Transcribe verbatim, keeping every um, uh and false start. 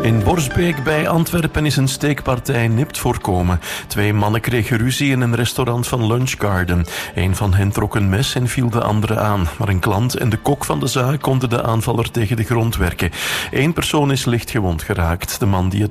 In Borsbeek bij Antwerpen is een steekpartij nipt voorkomen. Twee mannen kregen ruzie in een restaurant van Lunch Garden. Een van hen trok een mes en viel de andere aan. Maar een klant en de kok van de zaak konden de aanvaller tegen de grond werken. Eén persoon is licht gewond geraakt. De man die het